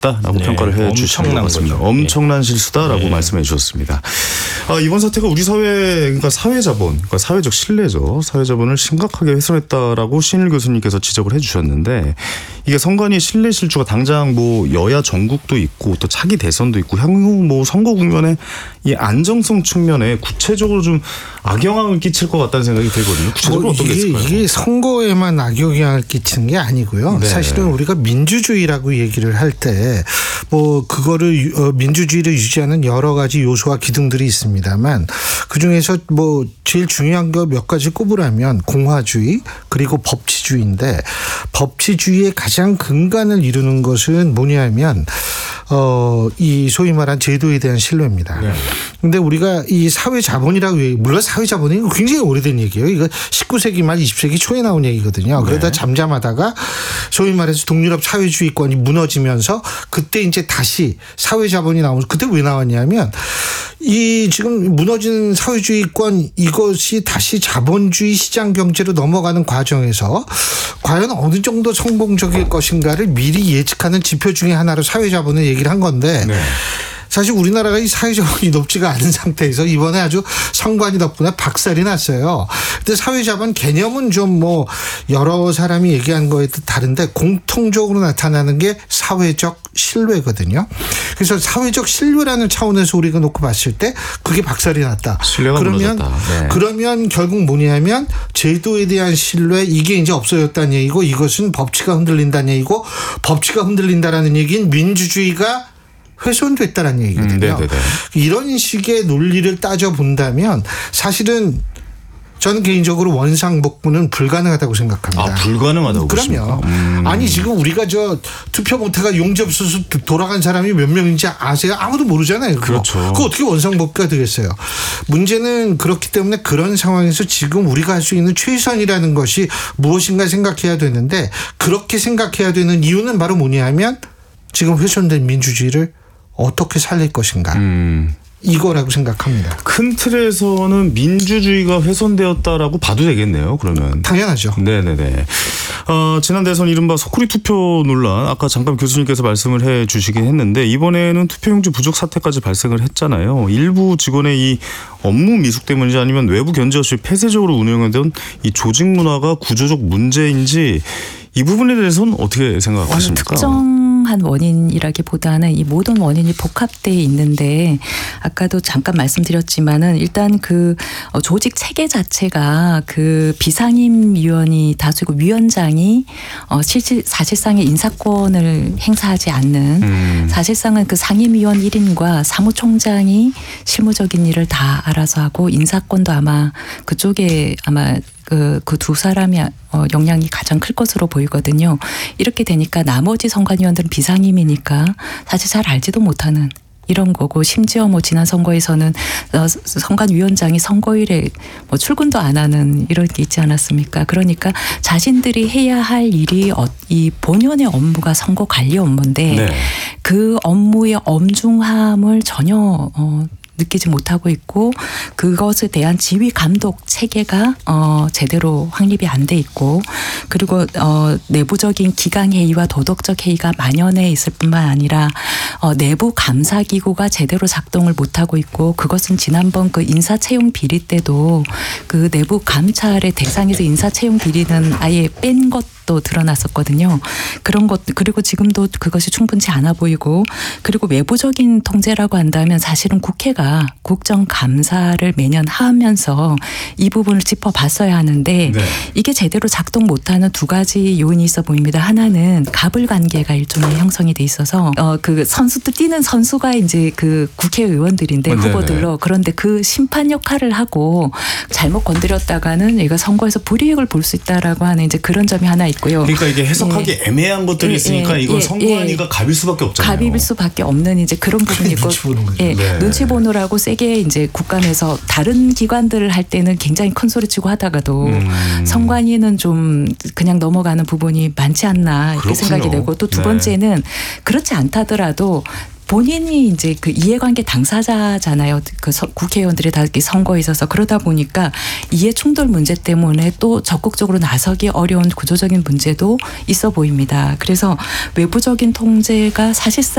라고 평가를 해 주신 것 같습니다. 엄청난 실수다라고 말씀해 주셨습니다. 이번 사태가 우리 사회, 그러니까 사회자본, 그러니까 사회적 신뢰죠. 사회자본을 심각하게 훼손했다라고 신일 교수님께서 지적을 해 주셨는데, 이게 선관위 신뢰 실추가 당장 뭐 여야 정국도 있고 또 차기 대선도 있고 향후 뭐 선거 국면에 이 안정성 측면에 구체적으로 좀 악영향을 끼칠 것 같다는 생각이 들거든요. 구체적으로 어떤 게 있을까요? 이게 선거에만 악영향을 끼치는 게 아니고요. 네. 사실은 우리가 민주주의라고 얘기를 할 때 뭐 그거를 민주주의를 유지하는 여러 가지 요소와 기둥들이 있습니다만, 그중에서 뭐 제일 중요한 거 몇 가지 꼽으라면 공화주의 그리고 법치주의인데, 법치주의의 가장 근간을 이루는 것은 뭐냐면 이 소위 말한 제도에 대한 신뢰입니다. 그런데 우리가 이 사회자본이라고 물론 사회자본이 굉장히 오래된 얘기예요. 이거 19세기 말 20세기 초에 나온 얘기거든요. 그러다 잠잠하다가 소위 말해서 동유럽 사회주의권이 무너지면서 그때 이제 다시 사회자본이 나오면서, 그때 왜 나왔냐면 이 지금 무너진 사회주의권 이것이 다시 자본주의 시장 경제로 넘어가는 과정에서 과연 어느 정도 성공적일 것인가를 미리 예측하는 지표 중에 하나로 사회자본을 얘기를 한 건데, 사실 우리나라가 이 사회자본이 높지가 않은 상태에서 이번에 아주 선관위 덕분에 박살이 났어요. 근데 사회자본 개념은 좀 뭐 여러 사람이 얘기한 거에 다른데 공통적으로 나타나는 게 사회적 신뢰거든요. 그래서 사회적 신뢰라는 차원에서 우리가 놓고 봤을 때 그게 박살이 났다. 그러면 결국 뭐냐면 제도에 대한 신뢰, 이게 이제 없어졌다는 얘기고, 이것은 법치가 흔들린다는 얘기고, 법치가 흔들린다라는 얘기는 민주주의가 훼손됐다는 얘기거든요. 이런 식의 논리를 따져본다면 사실은 저는 개인적으로 원상복구는 불가능하다고 생각합니다. 불가능하다고 그럼요. 아니 지금 우리가 투표 못해가 용접 없어서 돌아간 사람이 몇 명인지 아세요? 아무도 모르잖아요. 그렇죠. 그거 어떻게 원상복구가 되겠어요? 문제는 그렇기 때문에 그런 상황에서 지금 우리가 할 수 있는 최선이라는 것이 무엇인가 생각해야 되는데, 그렇게 생각해야 되는 이유는 바로 뭐냐면 지금 훼손된 민주주의를 어떻게 살릴 것인가. 이거라고 생각합니다. 큰 틀에서는 민주주의가 훼손되었다라고 봐도 되겠네요. 그러면 당연하죠. 네네네. 지난 대선 이른바 소쿠리 투표 논란, 아까 잠깐 교수님께서 말씀을 해주시긴 했는데, 이번에는 투표용지 부족 사태까지 발생을 했잖아요. 일부 직원의 이 업무 미숙 때문인지 아니면 외부 견제 없이 폐쇄적으로 운영되던 이 조직 문화가 구조적 문제인지, 이 부분에 대해서는 어떻게 생각하십니까? 특정한 원인이라기보다는 이 모든 원인이 복합되어 있는데, 아까도 잠깐 말씀드렸지만은 일단 그 조직 체계 자체가 그 비상임 위원이 다수고, 위원장이 사실상의 인사권을 행사하지 않는, 사실상은 그 상임위원 1인과 사무총장이 실무적인 일을 다 알아서 하고, 인사권도 아마 그쪽에 그 두 사람이 영향이 가장 클 것으로 보이거든요. 이렇게 되니까 나머지 선관위원들은 비상임이니까 사실 잘 알지도 못하는 이런 거고, 심지어 뭐 지난 선거에서는 선관위원장이 선거일에 뭐 출근도 안 하는 이런 게 있지 않았습니까? 그러니까 자신들이 해야 할 일이 이 본연의 업무가 선거 관리 업무인데 그 업무의 엄중함을 전혀 느끼지 못하고 있고, 그것에 대한 지휘 감독 체계가 제대로 확립이 안 돼 있고, 그리고 내부적인 기강회의와 도덕적 회의가 만연해 있을 뿐만 아니라 내부 감사기구가 제대로 작동을 못하고 있고, 그것은 지난번 그 인사채용 비리 때도 그 내부 감찰의 대상에서 인사채용 비리는 아예 뺀 것도 드러났었거든요. 그런 것, 그리고 지금도 그것이 충분치 않아 보이고, 그리고 외부적인 통제라고 한다면 사실은 국회가 국정감사를 매년 하면서 이 부분을 짚어봤어야 하는데, 이게 제대로 작동 못하는 두 가지 요인이 있어 보입니다. 하나는 갑을 관계가 일종의 형성이 돼 있어서 그 선수들 뛰는 선수가 이제 그 국회의원들인데 후보들로, 그런데 그 심판 역할을 하고 잘못 건드렸다가는 얘가 선거에서 불이익을 볼 수 있다라고 하는 이제 그런 점이 하나 있고요. 그러니까 이게 해석하기 애매한 것들이 있으니까 이건 선관위가 갑일 수밖에 없잖아요. 갑일 수밖에 없는 이제 그런 부분이 있고, 눈치 보느라고 세게 이제 국감에서 다른 기관들을 할 때는 굉장히 큰 소리치고 하다가도 선관위는 좀 그냥 넘어가는 부분이 많지 않나 이렇게 생각이 되고, 또 두 번째는 그렇지 않다더라도 본인이 이제 그 이해관계 당사자잖아요. 그 국회의원들이 다 이렇게 선거에 있어서, 그러다 보니까 이해 충돌 문제 때문에 또 적극적으로 나서기 어려운 구조적인 문제도 있어 보입니다. 그래서 외부적인 통제가 사실상